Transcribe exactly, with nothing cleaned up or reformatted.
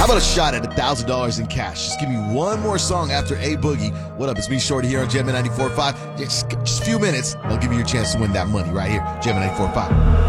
about a shot at one thousand dollars in cash? Just give me one more song after A Boogie. What up? It's me, Shorty, here on Jammin' ninety-four point five. Just, just a few minutes. I'll give you your chance to win that money right here. Jammin' ninety-four point five.